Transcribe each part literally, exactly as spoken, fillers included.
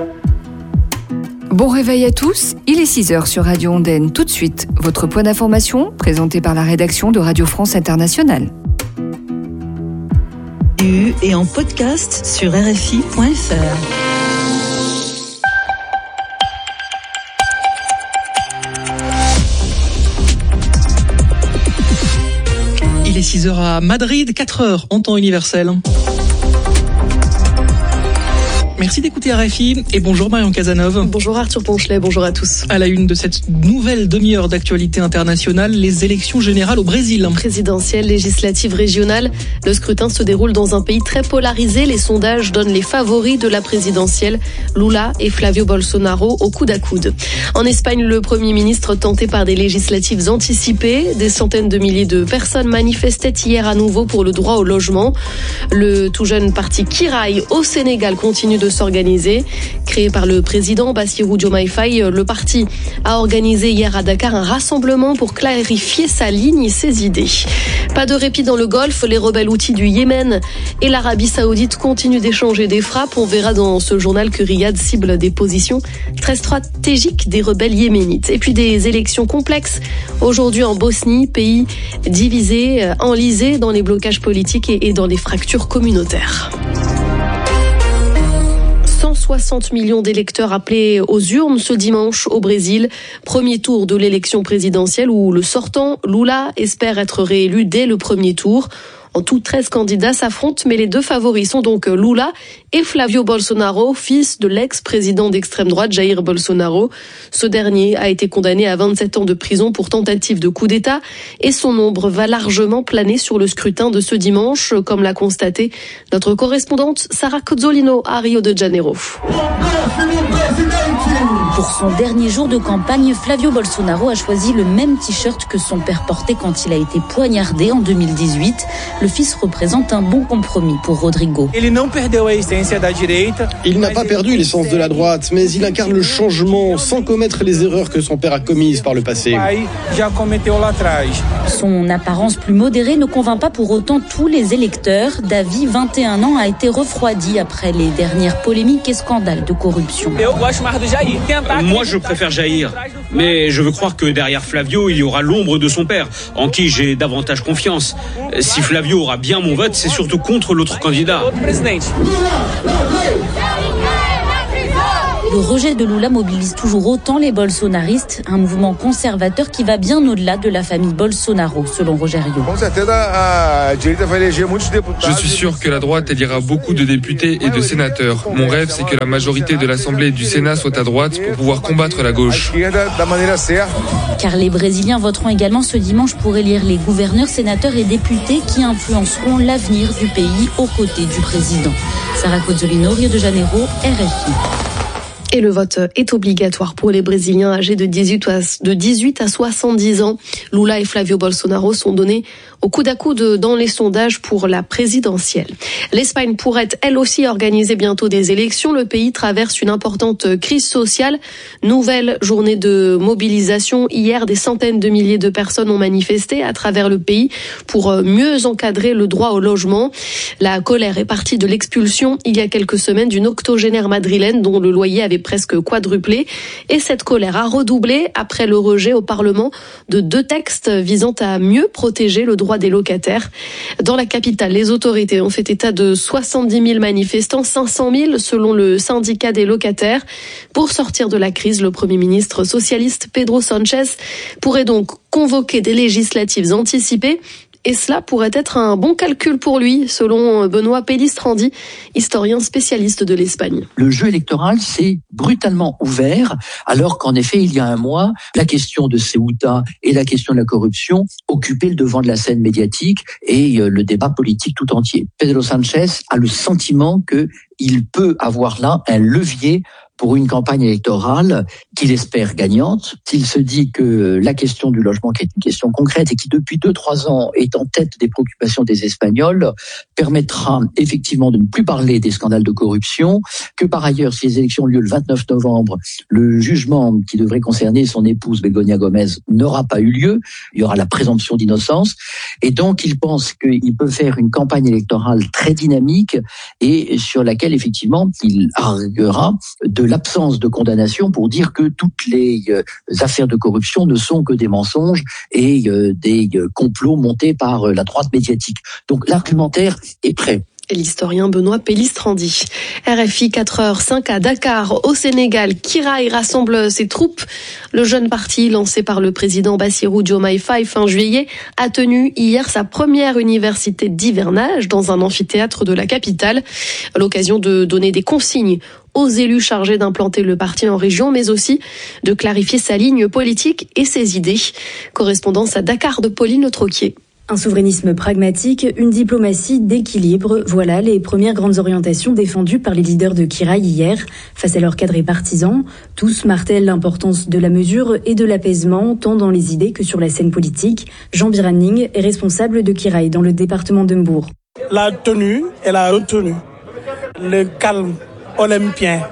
Bon réveil à tous, il est six heures sur Radio Ondaine. Tout de suite, votre point d'information présenté par la rédaction de Radio France Internationale. Et en podcast sur R F I point F R. Il est six heures à Madrid, quatre heures en temps universel. Merci d'écouter R F I et bonjour Marion Cazeneuve. Bonjour Arthur Ponchelet, bonjour à tous. À la une de cette nouvelle demi-heure d'actualité internationale, les élections générales au Brésil. Présidentielle, législative, régionale, le scrutin se déroule dans un pays très polarisé. Les sondages donnent les favoris de la présidentielle, Lula et Flavio Bolsonaro au coude à coude. En Espagne, le Premier ministre tenté par des législatives anticipées. Des centaines de milliers de personnes manifestaient hier à nouveau pour le droit au logement. Le tout jeune parti Kiraï au Sénégal continue de s'organiser. Créé par le président Bassirou Diomaye Faye, le parti a organisé hier à Dakar un rassemblement pour clarifier sa ligne et ses idées. Pas de répit dans le Golfe, les rebelles houthis du Yémen et l'Arabie Saoudite continuent d'échanger des frappes. On verra dans ce journal que Riyad cible des positions très stratégiques des rebelles yéménites. Et puis des élections complexes aujourd'hui en Bosnie, pays divisé, enlisé dans les blocages politiques et dans les fractures communautaires. cent soixante millions d'électeurs appelés aux urnes ce dimanche au Brésil. Premier tour de l'élection présidentielle où le sortant, Lula, espère être réélu dès le premier tour. En tout, treize candidats s'affrontent, mais les deux favoris sont donc Lula et Flavio Bolsonaro, fils de l'ex-président d'extrême droite Jair Bolsonaro. Ce dernier a été condamné à vingt-sept ans de prison pour tentative de coup d'État et son ombre va largement planer sur le scrutin de ce dimanche, comme l'a constaté notre correspondante Sarah Cozzolino à Rio de Janeiro. Pour son dernier jour de campagne, Flavio Bolsonaro a choisi le même t-shirt que son père portait quand il a été poignardé en deux mille dix-huit. Le fils représente un bon compromis pour Rodrigo. Il n'a pas perdu l'essence de la droite, mais il incarne le changement sans commettre les erreurs que son père a commises par le passé. Son apparence plus modérée ne convainc pas pour autant tous les électeurs. Davi, vingt et un ans, a été refroidi après les dernières polémiques et scandales de corruption. Moi, je préfère Jair, mais je veux croire que derrière Flavio, il y aura l'ombre de son père, en qui j'ai davantage confiance. Si Flavio aura bien mon vote, c'est surtout contre l'autre candidat. Le rejet de Lula mobilise toujours autant les bolsonaristes, un mouvement conservateur qui va bien au-delà de la famille Bolsonaro, selon Rogério. Je suis sûr que la droite élira beaucoup de députés et de sénateurs. Mon rêve, c'est que la majorité de l'Assemblée et du Sénat soit à droite pour pouvoir combattre la gauche. Car les Brésiliens voteront également ce dimanche pour élire les gouverneurs, sénateurs et députés qui influenceront l'avenir du pays aux côtés du président. Sarah Cozzolino, Rio de Janeiro, R F I. Et le vote est obligatoire pour les Brésiliens âgés de dix-huit à soixante-dix ans. Lula et Flavio Bolsonaro sont donnés au coude à coude dans les sondages pour la présidentielle. L'Espagne pourrait elle aussi organiser bientôt des élections. Le pays traverse une importante crise sociale. Nouvelle journée de mobilisation. Hier, des centaines de milliers de personnes ont manifesté à travers le pays pour mieux encadrer le droit au logement. La colère est partie de l'expulsion il y a quelques semaines d'une octogénaire madrilène dont le loyer avait presque quadruplé. Et cette colère a redoublé après le rejet au Parlement de deux textes visant à mieux protéger le droit des locataires. Dans la capitale, les autorités ont fait état de soixante-dix mille manifestants, cinq cent mille selon le syndicat des locataires. Pour sortir de la crise, le Premier ministre socialiste Pedro Sánchez pourrait donc convoquer des législatives anticipées. Et cela pourrait être un bon calcul pour lui, selon Benoît Pellistrandi, historien spécialiste de l'Espagne. Le jeu électoral s'est brutalement ouvert, alors qu'en effet, il y a un mois, la question de Ceuta et la question de la corruption occupaient le devant de la scène médiatique et le débat politique tout entier. Pedro Sánchez a le sentiment qu'il peut avoir là un levier pour une campagne électorale qu'il espère gagnante. S'il se dit que la question du logement, qui est une question concrète et qui depuis deux, trois ans est en tête des préoccupations des Espagnols, permettra effectivement de ne plus parler des scandales de corruption, que par ailleurs, si les élections ont lieu le vingt-neuf novembre, le jugement qui devrait concerner son épouse Begoña Gómez n'aura pas eu lieu, il y aura la présomption d'innocence, et donc il pense qu'il peut faire une campagne électorale très dynamique et sur laquelle lequel effectivement il arguera de l'absence de condamnation pour dire que toutes les euh, affaires de corruption ne sont que des mensonges et euh, des euh, complots montés par euh, la droite médiatique. Donc l'argumentaire est prêt. L'historien Benoît Pellistrandi. R F I quatre heures cinq à Dakar, au Sénégal. Kiraï rassemble ses troupes. Le jeune parti lancé par le président Bassirou Diomaye Faye fin juillet a tenu hier sa première université d'hivernage dans un amphithéâtre de la capitale. À l'occasion de donner des consignes aux élus chargés d'implanter le parti en région, mais aussi de clarifier sa ligne politique et ses idées. Correspondance à Dakar de Pauline Troquier. Un souverainisme pragmatique, une diplomatie d'équilibre, voilà les premières grandes orientations défendues par les leaders de Kiraï hier. Face à leurs cadres et partisans, tous martèlent l'importance de la mesure et de l'apaisement, tant dans les idées que sur la scène politique. Jean Biraning est responsable de Kiraï dans le département de Mbour. La tenue et la retenue, le calme olympien,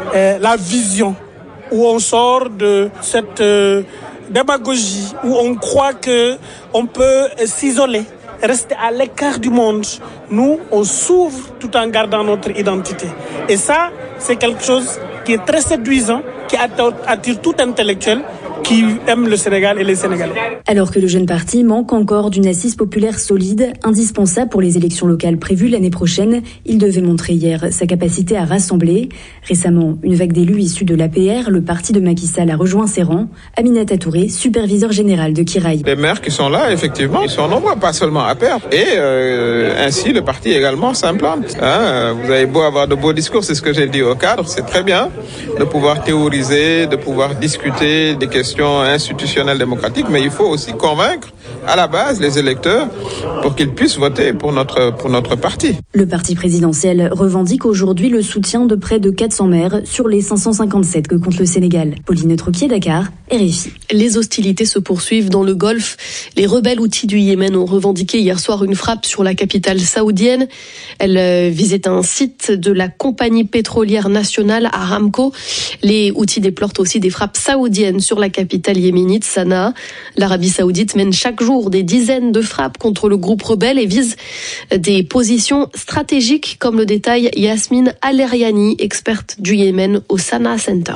la vision où on sort de cette euh, démagogie, où on croit que on peut s'isoler, rester à l'écart du monde. Nous, on s'ouvre tout en gardant notre identité. Et ça, c'est quelque chose qui est très séduisant, qui attire tout intellectuel qui aime le Sénégal et les Sénégalais. Alors que le jeune parti manque encore d'une assise populaire solide, indispensable pour les élections locales prévues l'année prochaine, il devait montrer hier sa capacité à rassembler. Récemment, une vague d'élus issus de l'A P R, le parti de Macky Sall, a rejoint ses rangs. Aminata Touré, superviseur général de Kiraï. Les maires qui sont là, effectivement, ils sont nombreux, pas seulement A P R. Et euh, ainsi, le parti également s'implante. Hein, vous avez beau avoir de beaux discours, c'est ce que j'ai dit au cadre, c'est très bien de pouvoir théoriser, de pouvoir discuter des questions institutionnelle démocratique, mais il faut aussi convaincre à la base les électeurs pour qu'ils puissent voter pour notre, pour notre parti. Le parti présidentiel revendique aujourd'hui le soutien de près de quatre cents maires sur les cinq cent cinquante-sept que compte le Sénégal. Pauline Troquier, Dakar, R F I. Les hostilités se poursuivent dans le Golfe. Les rebelles houthis du Yémen ont revendiqué hier soir une frappe sur la capitale saoudienne. Elle visait un site de la compagnie pétrolière nationale Aramco. Les houthis déplorent aussi des frappes saoudiennes sur la capitale yéménite, Sanaa. L'Arabie saoudite mène chaque jour des dizaines de frappes contre le groupe rebelle et vise des positions stratégiques, comme le détaille Yasmine Aleriani, experte du Yémen au Sanaa Center.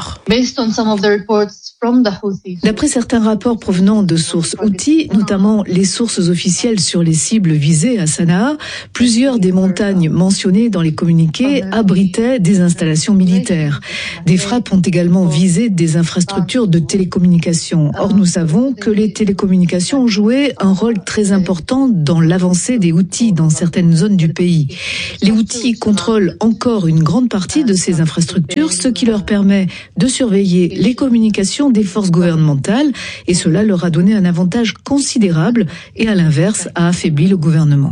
D'après certains rapports provenant de sources houthis, notamment les sources officielles sur les cibles visées à Sanaa, plusieurs des montagnes mentionnées dans les communiqués abritaient des installations militaires. Des frappes ont également visé des infrastructures de télécommunications. Or, nous savons que les télécommunications ont joué un rôle très important dans l'avancée des Houthis dans certaines zones du pays. Les Houthis contrôlent encore une grande partie de ces infrastructures, ce qui leur permet de surveiller les communications des forces gouvernementales, et cela leur a donné un avantage considérable et à l'inverse a affaibli le gouvernement.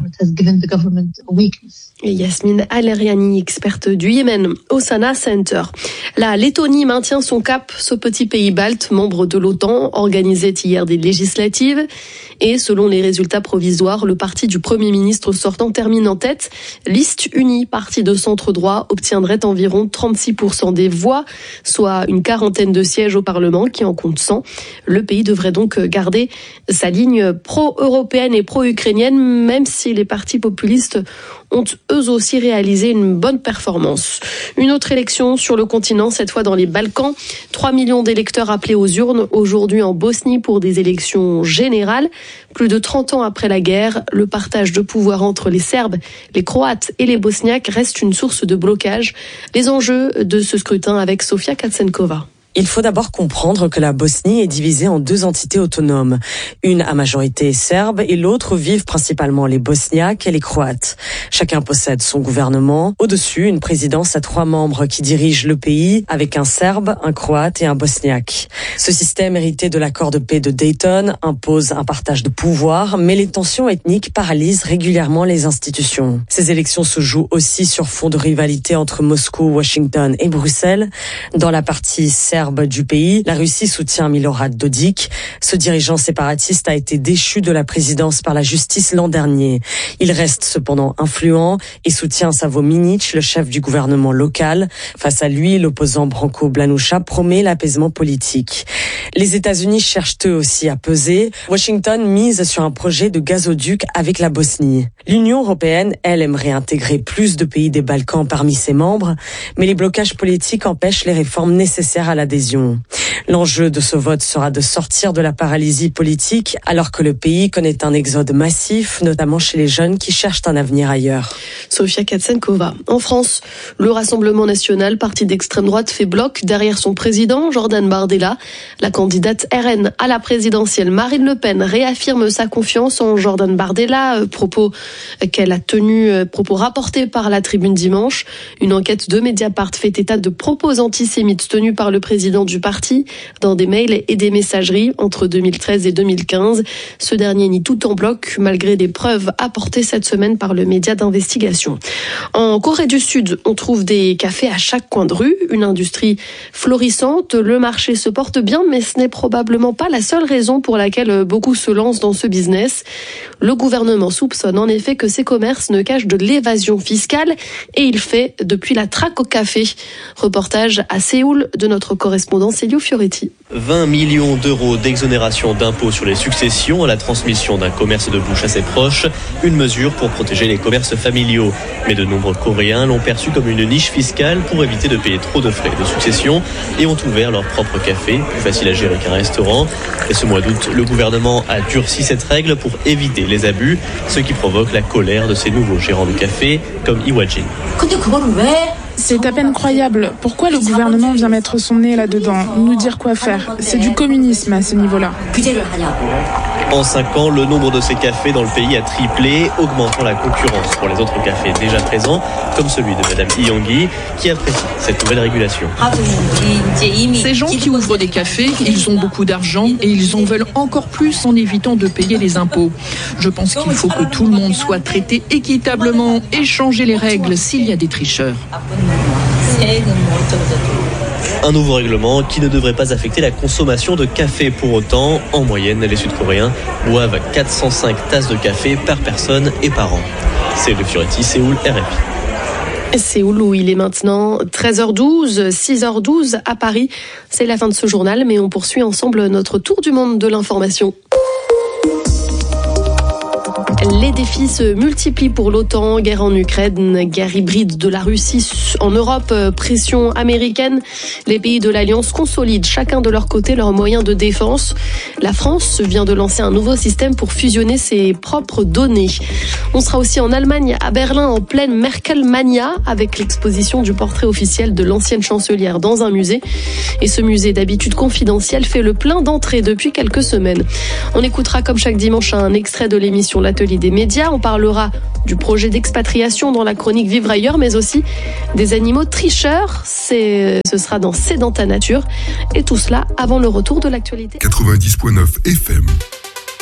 Et Yasmine Aleriani, experte du Yémen au Sanaa Center. La Lettonie maintient son cap. Ce petit pays balte, membre de l'OTAN, organisait hier des législatives. Et selon les résultats provisoires, le parti du Premier ministre sortant termine en tête. Liste unie, parti de centre droit, obtiendrait environ trente-six pour cent des voix, soit une quarantaine de sièges au Parlement qui en compte cent. Le pays devrait donc garder sa ligne pro-européenne et pro-ukrainienne, même si les partis populistes ont eux aussi réalisé une bonne performance. Une autre élection sur le continent, cette fois dans les Balkans. trois millions d'électeurs appelés aux urnes aujourd'hui en Bosnie pour des élections générales. Plus de trente ans après la guerre, le partage de pouvoir entre les Serbes, les Croates et les Bosniaques reste une source de blocage. Les enjeux de ce scrutin avec Sofia Katsenkova. Il faut d'abord comprendre que la Bosnie est divisée en deux entités autonomes. Une à majorité serbe et l'autre où vivent principalement les Bosniaques et les Croates. Chacun possède son gouvernement. Au-dessus, une présidence à trois membres qui dirigent le pays avec un Serbe, un Croate et un Bosniaque. Ce système hérité de l'accord de paix de Dayton impose un partage de pouvoir, mais les tensions ethniques paralysent régulièrement les institutions. Ces élections se jouent aussi sur fond de rivalité entre Moscou, Washington et Bruxelles. Dans la partie serbe du pays, la Russie soutient Milorad Dodik. Ce dirigeant séparatiste a été déchu de la présidence par la justice l'an dernier. Il reste cependant influent et soutient Savo Minic, le chef du gouvernement local. Face à lui, l'opposant Branko Blanoucha promet l'apaisement politique. Les États-Unis cherchent eux aussi à peser. Washington mise sur un projet de gazoduc avec la Bosnie. L'Union européenne, elle, aimerait intégrer plus de pays des Balkans parmi ses membres, mais les blocages politiques empêchent les réformes nécessaires à l'adhésion. L'enjeu de ce vote sera de sortir de la paralysie politique alors que le pays connaît un exode massif, notamment chez les jeunes qui cherchent un avenir ailleurs. Sofia Katsenkova. En France, le Rassemblement national, parti d'extrême droite, fait bloc derrière son président, Jordan Bardella. La candidate R N à la présidentielle, Marine Le Pen, réaffirme sa confiance en Jordan Bardella, propos qu'elle a tenu, propos rapportés par la Tribune dimanche. Une enquête de Mediapart fait état de propos antisémites tenus par le président du parti dans des mails et des messageries entre deux mille treize et deux mille quinze. Ce dernier nie tout en bloc, malgré des preuves apportées cette semaine par le média d'investigation. En Corée du Sud, on trouve des cafés à chaque coin de rue, une industrie florissante. Le marché se porte bien, mais ce n'est probablement pas la seule raison pour laquelle beaucoup se lancent dans ce business. Le gouvernement soupçonne en effet que ces commerces ne cachent de l'évasion fiscale et il fait depuis la traque au café. Reportage à Séoul de notre correspondant Célio Fioretti. vingt millions d'euros d'exonération d'impôts sur les successions à la transmission d'un commerce de bouche à ses proches, une mesure pour protéger les commerces familiaux. Mais de nombreux Coréens l'ont perçu comme une niche fiscale pour éviter de payer trop de frais de succession et ont ouvert leur propre café, plus facile à gérer qu'un restaurant. Et ce mois d'août, le gouvernement a durci cette règle pour éviter les abus, ce qui provoque la colère de ces nouveaux gérants de café, comme Iwajin. C'est à peine croyable. Pourquoi le gouvernement vient mettre son nez là-dedans, nous dire quoi faire? C'est du communisme à ce niveau-là. En cinq ans, le nombre de ces cafés dans le pays a triplé, augmentant la concurrence pour les autres cafés déjà présents, comme celui de Madame Iyangui, qui apprécie cette nouvelle régulation. Ces gens qui ouvrent des cafés, ils ont beaucoup d'argent et ils en veulent encore plus en évitant de payer les impôts. Je pense qu'il faut que tout le monde soit traité équitablement et changer les règles s'il y a des tricheurs. Un nouveau règlement qui ne devrait pas affecter la consommation de café pour autant. En moyenne, les Sud-Coréens boivent quatre cent cinq tasses de café par personne et par an. C'est le Fioretti, Séoul, R F I. Séoul où il est maintenant treize heures douze, six heures douze à Paris. C'est la fin de ce journal, mais on poursuit ensemble notre tour du monde de l'information. Les défis se multiplient pour l'OTAN, guerre en Ukraine, guerre hybride de la Russie en Europe, pression américaine. Les pays de l'Alliance consolident chacun de leur côté leurs moyens de défense. La France vient de lancer un nouveau système pour fusionner ses propres données. On sera aussi en Allemagne, à Berlin, en pleine Merkelmania, avec l'exposition du portrait officiel de l'ancienne chancelière dans un musée. Et ce musée d'habitude confidentiel fait le plein d'entrées depuis quelques semaines. On écoutera comme chaque dimanche un extrait de l'émission L'Atelier des médias. On parlera du projet d'expatriation dans la chronique Vivre ailleurs, mais aussi des animaux tricheurs. C'est, ce sera dans C'est dans ta nature. Et tout cela avant le retour de l'actualité. quatre-vingt-dix virgule neuf F M.